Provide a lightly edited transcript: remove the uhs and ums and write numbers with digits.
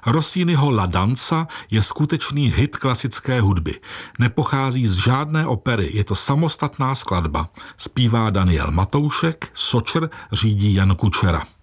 Rossiniho La Danza je skutečný hit klasické hudby. Nepochází z žádné opery, je to samostatná skladba. Zpívá Daniel Matoušek, sočr řídí Jan Kučera.